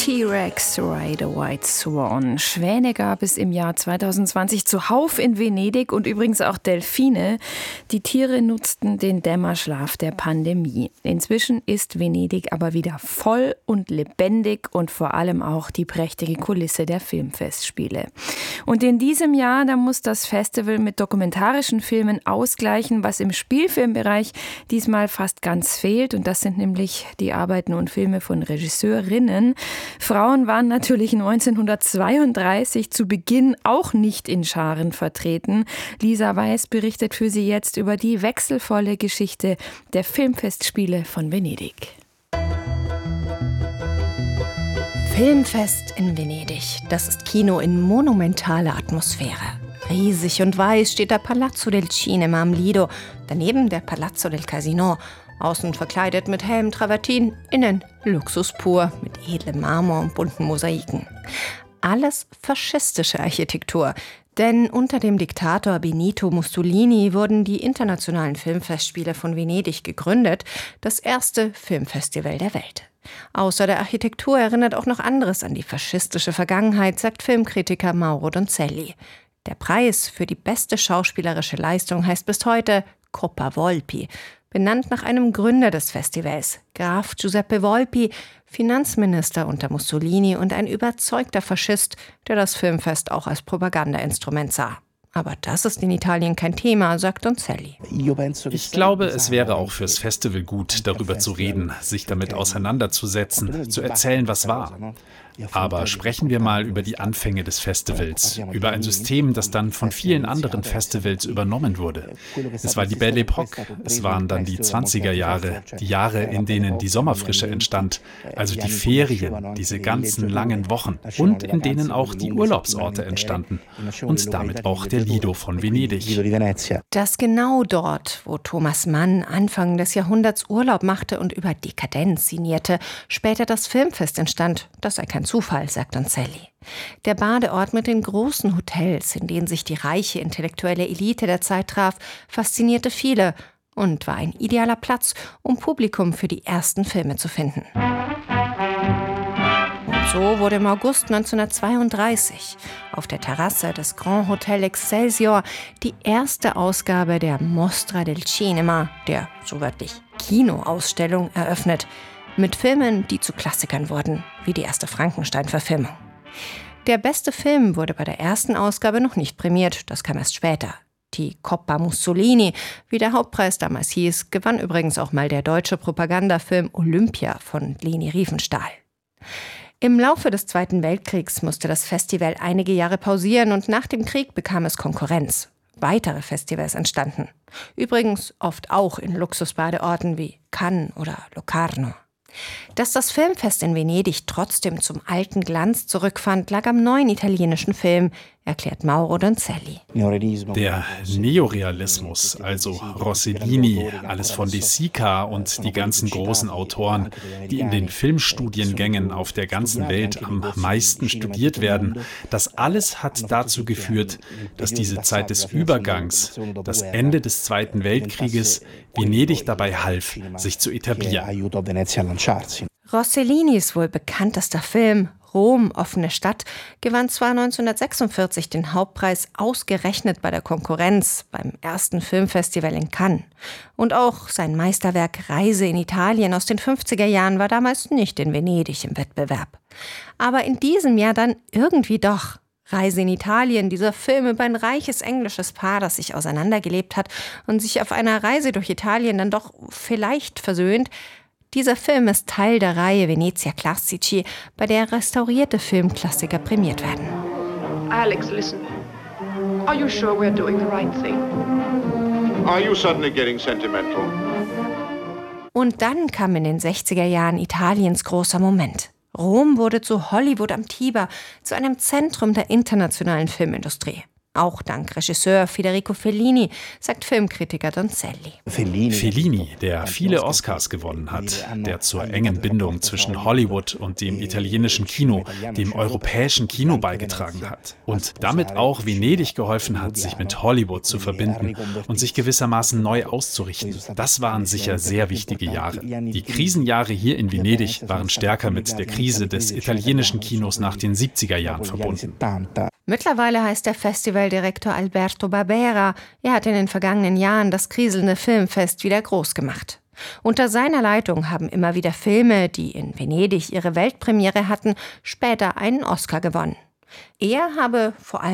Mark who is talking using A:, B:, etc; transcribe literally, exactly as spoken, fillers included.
A: T-Rex, Ride a White Swan. Schwäne gab es im Jahr zweitausendzwanzig zuhauf in Venedig und übrigens auch Delfine. Die Tiere nutzten den Dämmerschlaf der Pandemie. Inzwischen ist Venedig aber wieder voll und lebendig und vor allem auch die prächtige Kulisse der Filmfestspiele. Und in diesem Jahr, da muss das Festival mit dokumentarischen Filmen ausgleichen, was im Spielfilmbereich diesmal fast ganz fehlt. Und das sind nämlich die Arbeiten und Filme von Regisseurinnen. Frauen waren natürlich neunzehnhundertzweiunddreißig zu Beginn auch nicht in Scharen vertreten. Lisa Weiß berichtet für Sie jetzt über die wechselvolle Geschichte der Filmfestspiele von Venedig.
B: Filmfest in Venedig, das ist Kino in monumentaler Atmosphäre. Riesig und weiß steht der Palazzo del Cinema am Lido, daneben der Palazzo del Casino. Außen verkleidet mit hellem Travertin, innen Luxus pur mit edlem Marmor und bunten Mosaiken. Alles faschistische Architektur, denn unter dem Diktator Benito Mussolini wurden die Internationalen Filmfestspiele von Venedig gegründet, das erste Filmfestival der Welt. Außer der Architektur erinnert auch noch anderes an die faschistische Vergangenheit, sagt Filmkritiker Mauro Donzelli. Der Preis für die beste schauspielerische Leistung heißt bis heute Coppa Volpi, benannt nach einem Gründer des Festivals, Graf Giuseppe Volpi, Finanzminister unter Mussolini und ein überzeugter Faschist, der das Filmfest auch als Propagandainstrument sah. Aber das ist in Italien kein Thema, sagt Donzelli.
C: Ich glaube, es wäre auch fürs Festival gut, darüber zu reden, sich damit auseinanderzusetzen, zu erzählen, was war. Aber sprechen wir mal über die Anfänge des Festivals, über ein System, das dann von vielen anderen Festivals übernommen wurde. Es war die Belle Époque, es waren dann die zwanziger Jahre, die Jahre, in denen die Sommerfrische entstand, also die Ferien, diese ganzen langen Wochen und in denen auch die Urlaubsorte entstanden und damit auch der Lido von Venedig.
B: Dass genau dort, wo Thomas Mann Anfang des Jahrhunderts Urlaub machte und über Dekadenz sinnierte, später das Filmfest entstand, das sei kein Zufall, sagt Donzelli. Der Badeort mit den großen Hotels, in denen sich die reiche intellektuelle Elite der Zeit traf, faszinierte viele und war ein idealer Platz, um Publikum für die ersten Filme zu finden. Und so wurde im August neunzehnhundertzweiunddreißig auf der Terrasse des Grand Hotel Excelsior die erste Ausgabe der Mostra del Cinema, der so wörtlich Kinoausstellung, eröffnet. Mit Filmen, die zu Klassikern wurden, wie die erste Frankenstein-Verfilmung. Der beste Film wurde bei der ersten Ausgabe noch nicht prämiert, das kam erst später. Die Coppa Mussolini, wie der Hauptpreis damals hieß, gewann übrigens auch mal der deutsche Propagandafilm Olympia von Leni Riefenstahl. Im Laufe des Zweiten Weltkriegs musste das Festival einige Jahre pausieren und nach dem Krieg bekam es Konkurrenz. Weitere Festivals entstanden. Übrigens oft auch in Luxusbadeorten wie Cannes oder Locarno. Dass das Filmfest in Venedig trotzdem zum alten Glanz zurückfand, lag am neuen italienischen Film, erklärt Mauro Donzelli.
C: Der Neorealismus, also Rossellini, alles von De Sica und die ganzen großen Autoren, die in den Filmstudiengängen auf der ganzen Welt am meisten studiert werden, das alles hat dazu geführt, dass diese Zeit des Übergangs, das Ende des Zweiten Weltkrieges, Venedig dabei half, sich zu etablieren.
B: Rossellinis wohl bekanntester Film, Rom, offene Stadt, gewann zwar neunzehnhundertsechsundvierzig den Hauptpreis ausgerechnet bei der Konkurrenz beim ersten Filmfestival in Cannes. Und auch sein Meisterwerk Reise in Italien aus den fünfziger Jahren war damals nicht in Venedig im Wettbewerb. Aber in diesem Jahr dann irgendwie doch. Reise in Italien, dieser Film über ein reiches englisches Paar, das sich auseinandergelebt hat und sich auf einer Reise durch Italien dann doch vielleicht versöhnt. Dieser Film ist Teil der Reihe Venezia Classici, bei der restaurierte Filmklassiker prämiert werden.
D: Alex, listen. Are you sure we're doing the right thing?
E: Are you suddenly getting sentimental?
B: Und dann kam in den sechziger Jahren Italiens großer Moment. Rom wurde zu Hollywood am Tiber, zu einem Zentrum der internationalen Filmindustrie. Auch dank Regisseur Federico Fellini, sagt Filmkritiker Donzelli.
C: Fellini, der viele Oscars gewonnen hat, der zur engen Bindung zwischen Hollywood und dem italienischen Kino, dem europäischen Kino beigetragen hat und damit auch Venedig geholfen hat, sich mit Hollywood zu verbinden und sich gewissermaßen neu auszurichten. Das waren sicher sehr wichtige Jahre. Die Krisenjahre hier in Venedig waren stärker mit der Krise des italienischen Kinos nach den siebziger Jahren verbunden.
B: Mittlerweile heißt der Festivaldirektor Alberto Barbera. Er hat in den vergangenen Jahren das kriselnde Filmfest wieder groß gemacht. Unter seiner Leitung haben immer wieder Filme, die in Venedig ihre Weltpremiere hatten, später einen Oscar gewonnen. Er habe vor allem